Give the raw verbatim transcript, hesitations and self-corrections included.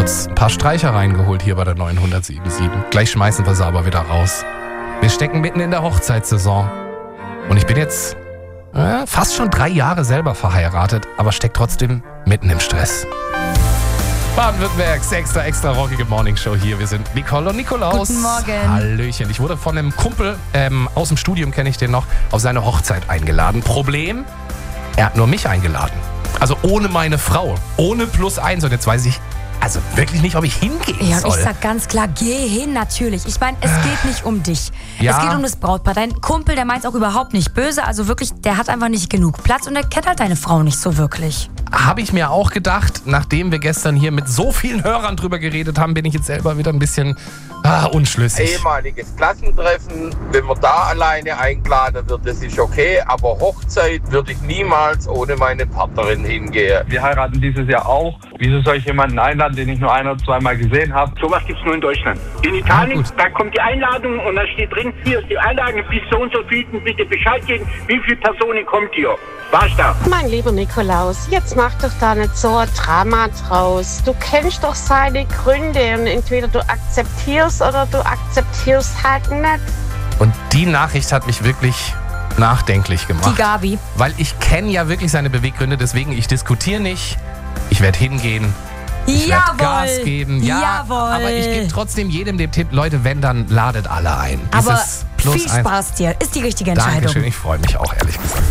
uns ein paar Streicher reingeholt hier bei der neunhundertsiebenundsiebzig. Gleich schmeißen wir sie aber wieder raus. Wir stecken mitten in der Hochzeitssaison. Und ich bin jetzt äh, fast schon drei Jahre selber verheiratet, aber steck trotzdem mitten im Stress. Baden-Württembergs extra, extra rockige Morningshow hier. Wir sind Nicole und Nikolaus. Guten Morgen. Hallöchen. Ich wurde von einem Kumpel ähm, aus dem Studium, kenne ich den noch, auf seine Hochzeit eingeladen. Problem, er hat nur mich eingeladen. Also ohne meine Frau. Ohne plus eins. Und jetzt weiß ich also wirklich nicht, ob ich hingehen Ja, soll. und ich sag ganz klar, geh hin, natürlich. Ich meine, es geht nicht um dich. Ja. Es geht um das Brautpaar. Dein Kumpel, der meint auch überhaupt nicht böse. Also wirklich, der hat einfach nicht genug Platz und der kennt halt deine Frau nicht so wirklich. Habe ich mir auch gedacht, nachdem wir gestern hier mit so vielen Hörern drüber geredet haben, bin ich jetzt selber wieder ein bisschen ah, unschlüssig. Ehemaliges Klassentreffen, wenn man da alleine eingeladen wird, das ist okay, aber Hochzeit würde ich niemals ohne meine Partnerin hingehen. Wir heiraten dieses Jahr auch. Wieso soll ich jemanden einladen, den ich nur ein- oder zweimal gesehen habe? Sowas gibt's nur in Deutschland. In Italien, Ah, da kommt die Einladung und da steht drin, hier ist die Einladung, bis so und so viel, bitte Bescheid geben, wie viele Personen kommt hier. War's da? Mein lieber Nikolaus, jetzt mach doch da nicht so ein Drama draus. Du kennst doch seine Gründe und entweder du akzeptierst oder du akzeptierst halt nicht. Und die Nachricht hat mich wirklich nachdenklich gemacht. Die Gabi. Weil ich kenne ja wirklich seine Beweggründe, deswegen ich diskutiere nicht. Ich werde hingehen. Ich werde Gas geben. Ja, Jawohl. aber ich gebe trotzdem jedem den Tipp, Leute, wenn, dann ladet alle ein. Aber Dieses plus viel eins. Spaß dir. Ist die richtige Entscheidung. Dankeschön, ich freue mich auch, ehrlich gesagt.